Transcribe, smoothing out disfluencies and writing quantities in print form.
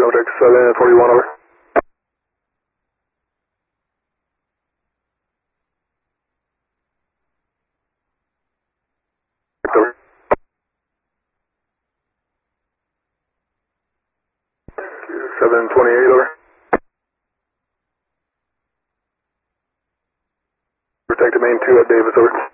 Contact 741 over. Over. 728 over. Protect the main 2 at Davis over.